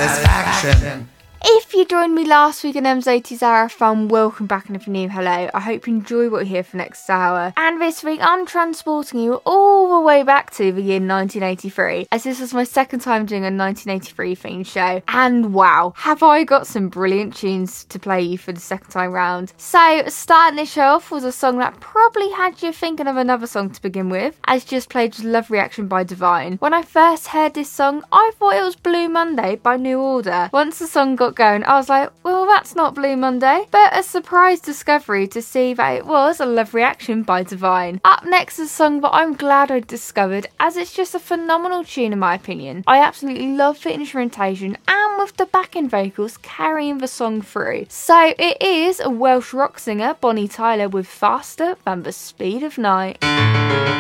satisfaction. If you joined me last week on M's80s Hour of Fun, welcome back, and if you're new, hello. I hope you enjoy what you hear for next hour. And this week I'm transporting you all the way back to the year 1983, as this was my second time doing a 1983 themed show. And wow, have I got some brilliant tunes to play you for the second time round. So starting this show off was a song that probably had you thinking of another song to begin with, as just played Love Reaction by Divine. When I first heard this song, I thought it was Blue Monday by New Order. Once the song got going, I was like, well, that's not Blue Monday, but a surprise discovery to see that it was a Love Reaction by Divine. Up next is a song that I'm glad I discovered, as it's just a phenomenal tune in my opinion. I absolutely love the instrumentation and with the backing vocals carrying the song through. So it is a Welsh rock singer, Bonnie Tyler, with Faster Than the Speed of Night.